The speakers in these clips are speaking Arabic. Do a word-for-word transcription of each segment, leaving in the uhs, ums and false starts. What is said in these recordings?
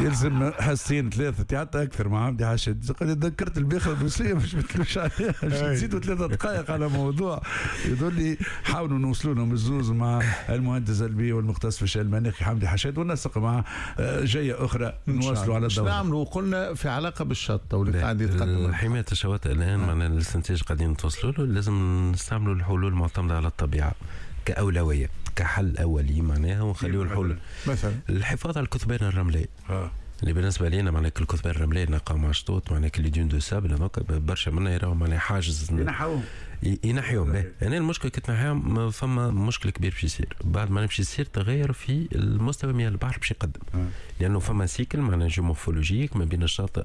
يلزم حسين ثلاثة حتى أكثر مع عمدي حشد. قال تذكرت الباخرة الروسية مش متلوش عليها نزيدوا ثلاثة دقائق على موضوع يقول لي حاولوا نوصلوا لهم الزوز مع المهندس البي والمختص في الشأن المناخي حمدي حشد ونسق مع جاية أخرى نواصلوا على الدورة. نعملوا قلنا في علاقة بالشط واللي قاعد يتقدم حماية الشواطئ الآن معناها الاستنتاج قاعدين نتوصلوا له لازم نستعملوا الحلول المعتمدة على الطبيعة كأولوية كحل أولي معناها ونخليوا الحلول مثلا الحفاظ على الكثبان الرملية آه. اللي بالنسبه لينا معناها الكثبان الرمليه نلقاو مع شطوط معناها كل ديون دو سابل هذوك برشا منا يراو معناها حاجز ينحوهم ينحيهم. انا المشكل كي تنحيهم فما مشكل كبير باش يصير بعد ما نمشي يصير تغير في المستوى مياه البحر باش يقدم آه. لانه فما سيكل معناها جيومورفولوجيك ما بين الشاطئ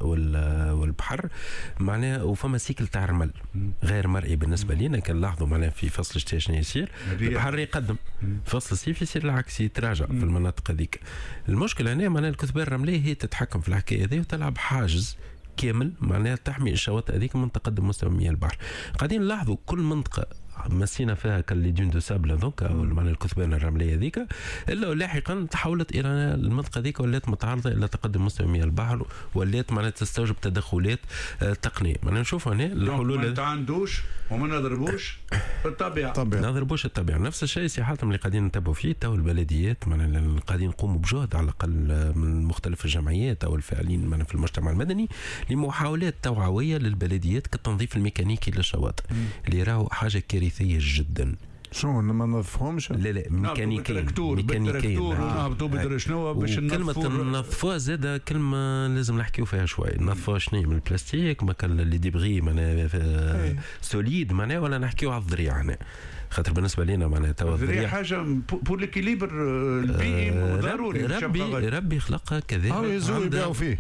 والبحر معناها وفما سيكل تاع الرمل غير مرئي بالنسبه لينا. كان نلاحظوا معناها في فصل الشتاء شنو يصير البحر يقدم فصل الصيف يصير العكس يتراجع في المناطق هذيك. المشكله هنا معناها الكثبان الرمليه هي تتحكم في الحكايه هذه وتلعب حاجز كامل معناها تحمي الشواطئ هذيك من تقدم مستوى مياه البحر. قاعدين نلاحظوا كل منطقه مسينا فيها كاللي دون دو سابل هذوك او معناها الكثبان الرمليه هذيك الا لاحقا تحولت الى المنطقه هذيك ولات متعرضه الى تقدم مستوى مياه البحر ولات معناها تستوجب تدخلات تقنيه. معناها نشوفوا هنا الحلول ما نتعندوش وما نضربوش الطبيعه طبيعة. نضربوش الطبيعه. نفس الشيء سي حاتم اللي قاعدين نتبعوا فيه تو البلديات معناها قاعدين نقوموا بجهد على الاقل من مختلف الجمعيات او الفاعلين معناها في المجتمع المدني لمحاولات توعويه للبلديات كالتنظيف الميكانيكي للشواطئ اللي راهو حاجه كارثيه جدا. شنو ما نظفهمش؟ لا لا ميكانيكيا ميكانيكيا نهبطوا بدري شنو باش كلمة نظفوها زادة كلمة لازم نحكيو فيها شوي. نظفوها شنو من البلاستيك ما كان اللي ديبغي معناها سوليد معناها ولا نحكيو على الذريعة هنا خاطر بالنسبة لنا معناها توا الذريعة حاجة بور ليكيليبر البيئي ضروري. ربي ربي خلقها كذلك اه يزوي يبيعوا فيه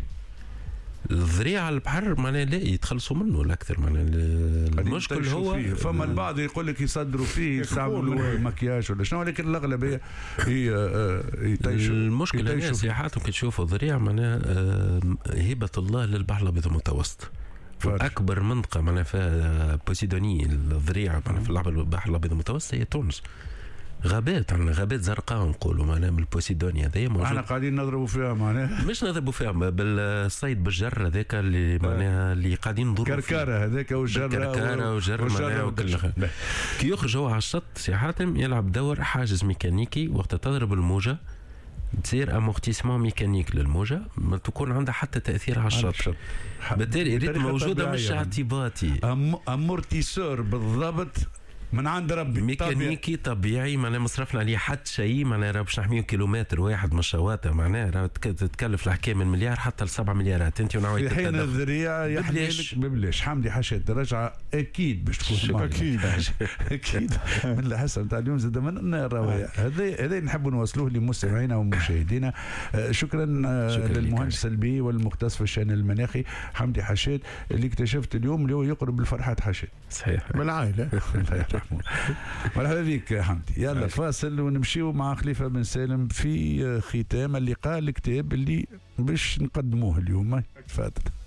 الذريعة على البحر معناها لا يتخلصوا منه الأكثر. معناها المشكل هو فيه. فما البعض يقول لك يصدروا فيه يستعملوا مكياج ولا شنو ولكن الأغلبية هي يتيشوا. المشكلة هي سياحاتهم كي تشوفوا الذريعة معناها هبة الله للبحر الأبيض المتوسط. أكبر منطقة معناها فيها بوسيدوني الذريعة معناها في البحر الأبيض المتوسط هي تونس. غابات عندنا غابات زرقاء نقولوا معناها من البوسيدونيا هذايا موجود. احنا قاعدين نضربوا فيها معناها مش نضربوا فيها بالصيد بالجر هذاك اللي معناها اللي قاعدين نضربوا كركاره هذاك والجر كركاره وجر معناها وكل شيء. كي يخرج هو على الشط سي حاتم يلعب دور حاجز ميكانيكي وقت تضرب الموجه تصير امورتيسمون ميكانيك للموجه ما تكون عندها حتى تاثير على الشط. بالتالي ريت موجوده مش اعتباطي امورتيسور بالضبط من عند ربي ميكانيكي طبيعي معناها مصرفنا عليه حتى شيء معناها راه باش نحميو كيلومتر واحد من الشواطئ معناها راه تتكلف الحكايه من مليار حتى لسبعة مليارات. انت ونوعيه في حين الذريعه يحمي لك ببلاش. حمدي حشد رجعه اكيد باش تكون اكيد اكيد من الحسن تاع اليوم زاد من الروايه هذا هذا نحب نوصلوه لمستمعينا ومشاهدينا. شكرا للمهندس البي والمختص في الشأن المناخي حمدي حشد اللي اكتشفت اليوم اللي هو يقرب الفرحات حشد صحيح من العائله. مرحبا بك يا حمدي. يلا فاصل ونمشيو مع خليفة بن سالم في ختام اللقاء الكتاب اللي باش نقدموه اليوم. تفضل.